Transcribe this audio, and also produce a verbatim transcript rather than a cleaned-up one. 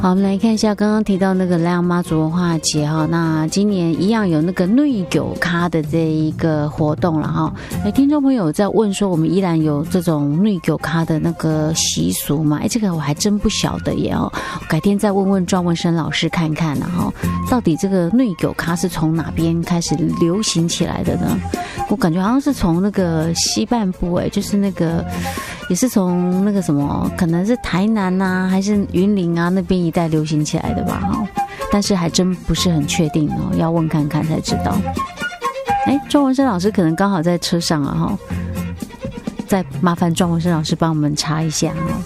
好，我们来看一下刚刚提到那个莱阳妈祖文化节哈，那今年一样有那个内酒咖的这一个活动了哈。哎，听众朋友在问说，我们依然有这种内酒咖的那个习俗吗？哎，这个我还真不晓得耶哦，改天再问问庄文生老师看看然后到底这个内酒咖是从哪边开始流行起来的呢？我感觉好像是从那个西半部哎，就是那个也是从那个什么，可能是台南啊，还是云林啊那边一带流行起来的吧哈，但是还真不是很确定哦，要问看看才知道。哎，庄文生老师可能刚好在车上啊哈，再麻烦庄文生老师帮我们查一下哦。